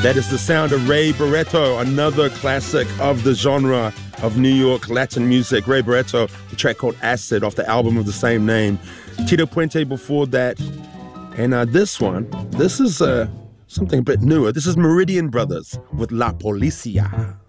That is the sound of Ray Barretto, another classic of the genre of New York Latin music. Ray Barretto, the track called Acid off the album of the same name. Tito Puente before that. And this is something a bit newer. This is Meridian Brothers with La Policia.